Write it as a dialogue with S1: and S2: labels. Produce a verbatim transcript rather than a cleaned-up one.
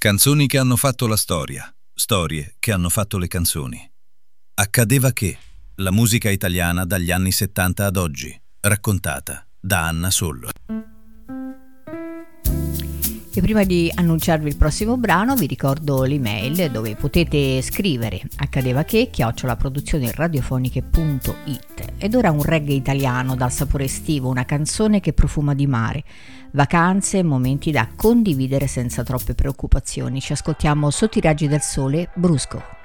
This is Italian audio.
S1: Canzoni che hanno fatto la storia, storie che hanno fatto le canzoni. Accadeva che, la musica italiana dagli anni settanta ad oggi, raccontata da Anna Sollo.
S2: E prima di annunciarvi il prossimo brano vi ricordo l'email dove potete scrivere accadeva che chiocciola produzioni radiofoniche punto it. Ed ora un reggae italiano dal sapore estivo, una canzone che profuma di mare, vacanze e momenti da condividere senza troppe preoccupazioni. Ci ascoltiamo Sotto i raggi del sole, Brusco.